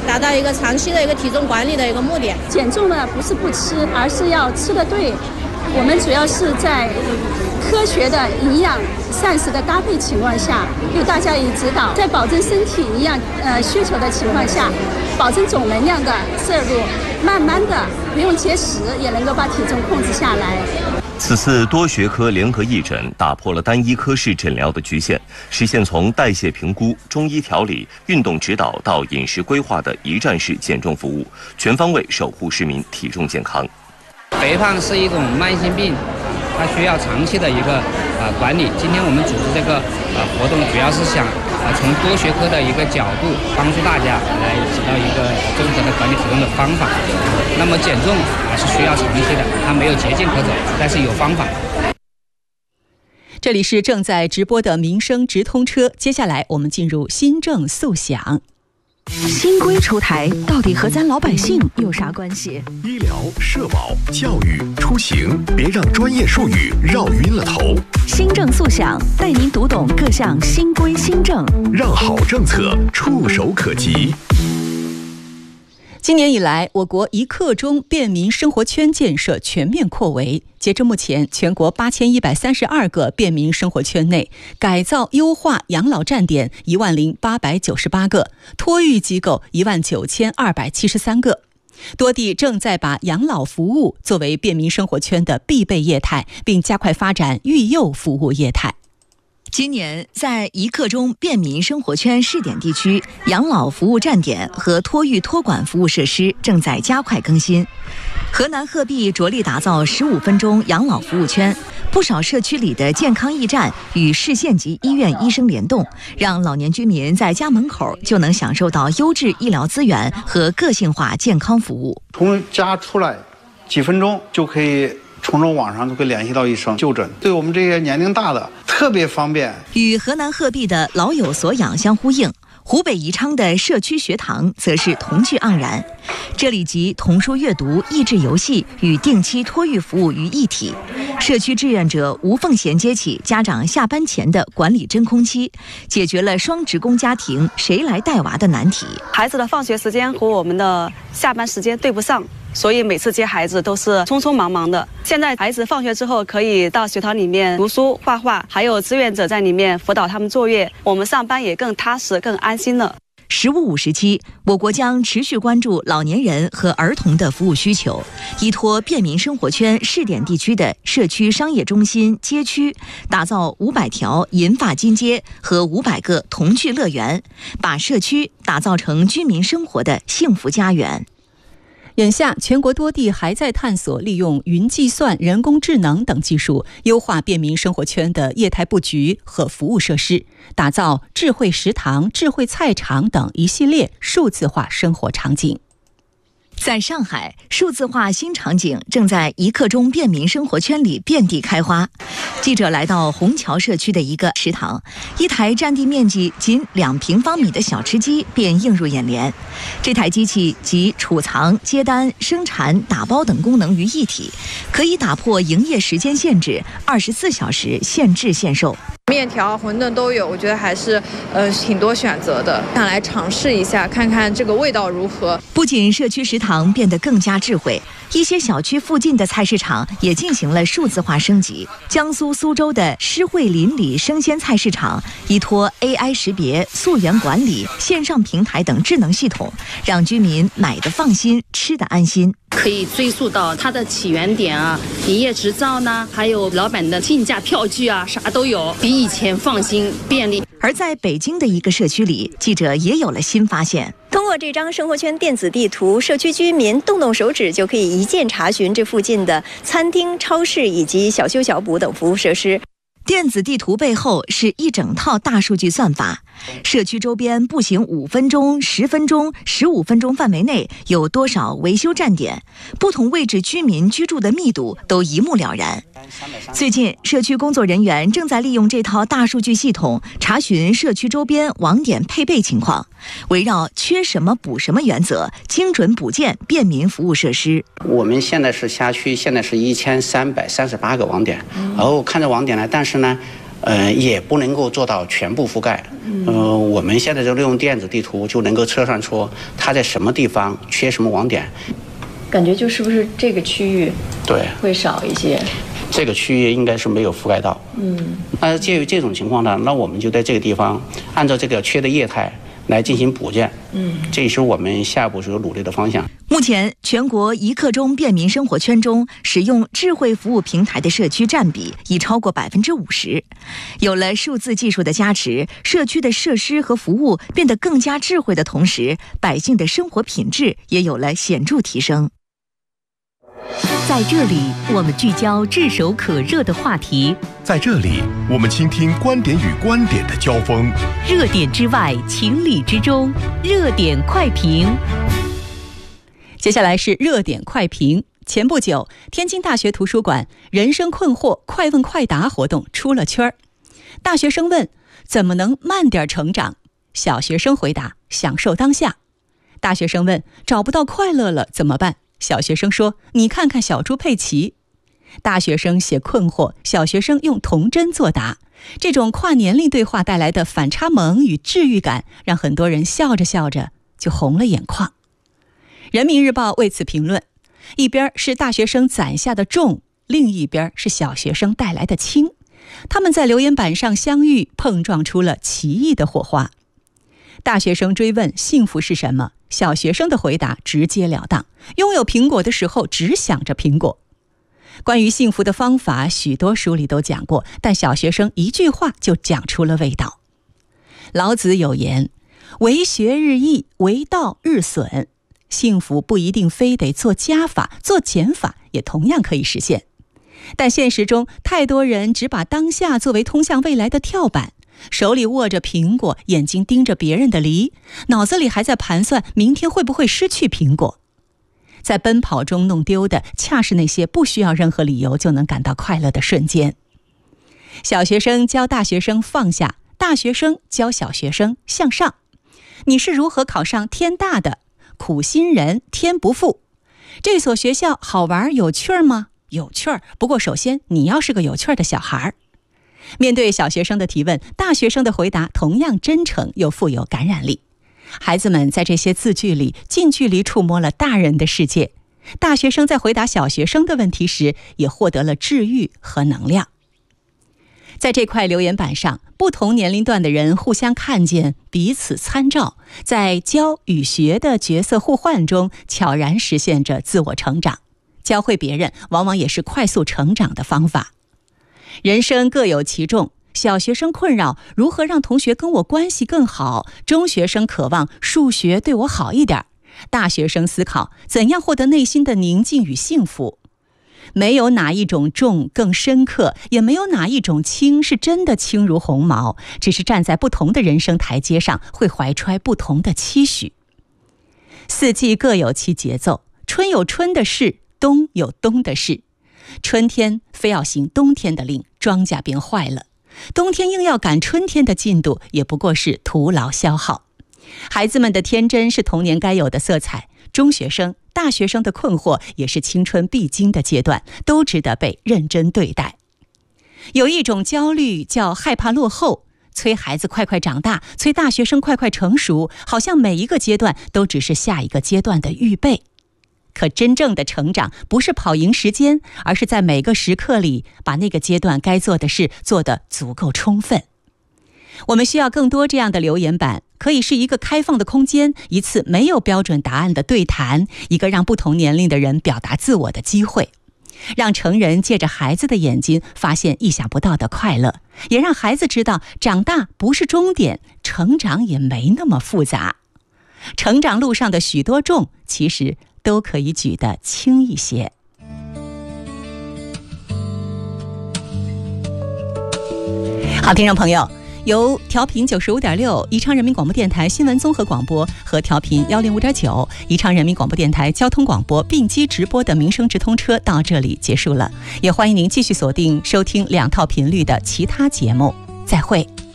达到一个长期的一个体重管理的一个目的。 减重呢不是不吃，而是要吃得对。我们主要是在科学的营养膳食的搭配情况下，对大家以指导，在保证身体营养需求的情况下，保证总能量的摄入，慢慢的不用节食也能够把体重控制下来。 此次多学科联合义诊打破了单一科室诊疗的局限，实现从代谢评估、中医调理、运动指导到饮食规划的一站式减重服务，全方位守护市民体重健康。 肥胖是一种慢性病，它需要长期的一个管理。今天我们组织这个活动，主要是想从多学科的一个角度帮助大家来起到一个综合的管理体重的方法。那么减重是需要长期的，它没有捷径可走，但是有方法。 这里是正在直播的民生直通车，接下来我们进入新政速享。 新规出台，到底和咱老百姓有啥关系？ 医疗、社保、教育、出行，别让专业术语绕晕了头。 新政速享，带您读懂各项新规新政， 让好政策触手可及。 今年以来，我国一刻钟便民生活圈建设全面扩围。截至目前，全国8132个便民生活圈内，改造优化养老站点10898个，托育机构19273个。多地正在把养老服务作为便民生活圈的必备业态，并加快发展育幼服务业态。 今年，在一刻钟便民生活圈试点地区，养老服务站点和托育托管服务设施正在加快更新。河南鹤壁着力打造15分钟养老服务圈，不少社区里的健康驿站与市县级医院医生联动，让老年居民在家门口就能享受到优质医疗资源和个性化健康服务。 从家出来几分钟就可以从网上就可以联系到医生就诊，对我们这些年龄大的特别方便。 与河南鹤壁的老有所养相呼应，湖北宜昌的社区学堂则是童趣盎然，这里集童书阅读、益智游戏与定期托育服务于一体。社区志愿者无缝衔接起家长下班前的管理真空期，解决了双职工家庭谁来带娃的难题。 孩子的放学时间和我们的下班时间对不上，所以每次接孩子都是匆匆忙忙的。现在孩子放学之后可以到学堂里面读书、画画，还有志愿者在里面辅导他们作业，我们上班也更踏实、更安心了。 实务5时期，我国将持续关注老年人和儿童的服务需求，依托便民生活圈试点地区的社区商业中心街区，打造500条银发金街和500个童趣乐园，把社区打造成居民生活的幸福家园。 眼下，全国多地还在探索利用云计算、人工智能等技术，优化便民生活圈的业态布局和服务设施，打造智慧食堂、智慧菜场等一系列数字化生活场景。 在上海，数字化新场景正在一刻钟便民生活圈里遍地开花。记者来到虹桥社区的一个食堂，一台占地面积仅2平方米的小吃机便映入眼帘。这台机器集储藏、接单、生产、打包等功能于一体，可以打破营业时间限制，24小时现制现售。 面条、馄饨都有，我觉得还是挺多选择的，想来尝试一下，看看这个味道如何。 不仅社区食堂变得更加智慧，一些小区附近的菜市场也进行了数字化升级。江苏苏州的施惠邻里生鲜菜市场依托 AI 识别、溯源管理、线上平台等智能系统，让居民买得放心，吃得安心。 可以追溯到它的起源点啊，营业执照呢，还有老板的进价票据啊，啥都有，比以前放心便利。 而在北京的一个社区里，记者也有了新发现。 通过这张生活圈电子地图，社区居民动动手指就可以一键查询这附近的餐厅、超市以及小修小补等服务设施。 电子地图背后是一整套大数据算法，社区周边步行5分钟、10分钟、15分钟范围内有多少维修站点，不同位置居民居住的密度都一目了然。最近，社区工作人员正在利用这套大数据系统查询社区周边网点配备情况，围绕缺什么补什么原则，精准补建便民服务设施。 我们现在是辖区，现在是1338个网点，然后看着网点呢，但是呢， 也不能够做到全部覆盖。我们现在就利用电子地图就能够测算出它在什么地方缺什么网点。 感觉就是不是这个区域对会少一些？ 这个区域应该是没有覆盖到。那介于这种情况呢，那我们就在这个地方按照这个缺的业态来进行补件。这也是我们下一步所努力的方向。 目前，全国一刻钟便民生活圈中使用智慧服务平台的社区占比已超过50%。有了数字技术的加持，社区的设施和服务变得更加智慧的同时，百姓的生活品质也有了显著提升。 在这里，我们聚焦炙手可热的话题； 在这里，我们倾听观点与观点的交锋。 热点之外，情理之中，热点快评。 接下来是热点快评。前不久，天津大学图书馆人生困惑快问快答活动出了圈儿。大学生问：怎么能慢点成长？小学生回答：享受当下。大学生问：找不到快乐了怎么办？小学生说：你看看小猪佩奇。大学生写困惑，小学生用童真作答。这种跨年龄对话带来的反差萌与治愈感，让很多人笑着笑着就红了眼眶。人民日报为此评论：一边是大学生攒下的重，另一边是小学生带来的轻。他们在留言板上相遇，碰撞出了奇异的火花。大学生追问幸福是什么，小学生的回答直截了当：拥有苹果的时候只想着苹果。关于幸福的方法，许多书里都讲过，但小学生一句话就讲出了味道。老子有言：为学日益，为道日损。幸福不一定非得做加法，做减法也同样可以实现。但现实中，太多人只把当下作为通向未来的跳板，手里握着苹果，眼睛盯着别人的梨，脑子里还在盘算明天会不会失去苹果。在奔跑中弄丢的，恰是那些不需要任何理由就能感到快乐的瞬间。小学生教大学生放下，大学生教小学生向上。你是如何考上天大的？苦心人天不负。这所学校好玩有趣吗？有趣儿，不过首先你要是个有趣的小孩。面对小学生的提问，大学生的回答同样真诚又富有感染力。孩子们在这些字句里近距离触摸了大人的世界，大学生在回答小学生的问题时也获得了治愈和能量。在这块留言板上，不同年龄段的人互相看见，彼此参照，在教与学的角色互换中悄然实现着自我成长。教会别人往往也是快速成长的方法。人生各有其重，小学生困扰如何让同学跟我关系更好，中学生渴望数学对我好一点，大学生思考怎样获得内心的宁静与幸福。没有哪一种重更深刻，也没有哪一种轻是真的轻如鸿毛，只是站在不同的人生台阶上，会怀揣不同的期许。四季各有其节奏，春有春的事，冬有冬的事。春天非要行冬天的令，庄稼便坏了；冬天硬要赶春天的进度，也不过是徒劳消耗。孩子们的天真是童年该有的色彩，中学生、大学生的困惑也是青春必经的阶段，都值得被认真对待。有一种焦虑叫害怕落后，催孩子快快长大，催大学生快快成熟，好像每一个阶段都只是下一个阶段的预备。可真正的成长不是跑赢时间，而是在每个时刻里把那个阶段该做的事做得足够充分。我们需要更多这样的留言板，可以是一个开放的空间，一次没有标准答案的对谈，一个让不同年龄的人表达自我的机会，让成人借着孩子的眼睛发现意想不到的快乐，也让孩子知道长大不是终点，成长也没那么复杂。成长路上的许多重，其实都可以举得轻一些。好，听众朋友，由调频95.6宜昌人民广播电台新闻综合广播和调频105.9宜昌人民广播电台交通广播并机直播的民生直通车到这里结束了，也欢迎您继续锁定收听2套频率的其他节目。再会。